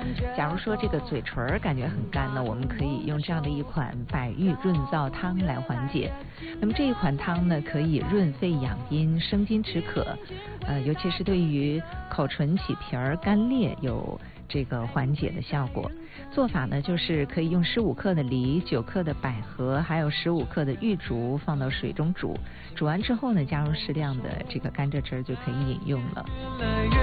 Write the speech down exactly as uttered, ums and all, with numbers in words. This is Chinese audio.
假如说这个嘴唇感觉很干呢，我们可以用这样的一款百玉润燥汤来缓解。那么这一款汤呢，可以润肺养阴、生津止渴，呃，尤其是对于口唇起皮儿、干裂有这个缓解的效果。做法呢，就是可以用十五克的梨、九克的百合，还有十五克的玉竹放到水中煮，煮完之后呢，加入适量的这个甘蔗汁就可以饮用了。